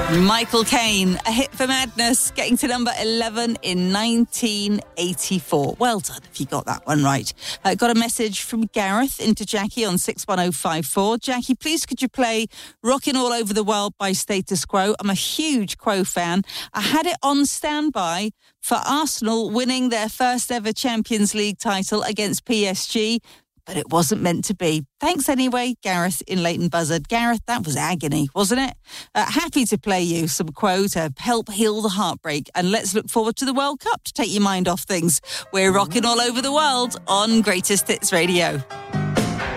Michael Caine, A Hit for Madness, getting to number 11 in 1984. Well done if you got that one right. Got a message from Gareth into Jackie on 61054. Jackie, please could you play Rockin' All Over the World by Status Quo? I'm a huge Quo fan. I had it on standby for Arsenal winning their first ever Champions League title against PSG, but it wasn't meant to be. Thanks anyway, Gareth in Leighton Buzzard. Gareth, that was agony, wasn't it? Happy to play you some Quo to help heal the heartbreak. And let's look forward to the World Cup to take your mind off things. We're rocking all over the world on Greatest Hits Radio.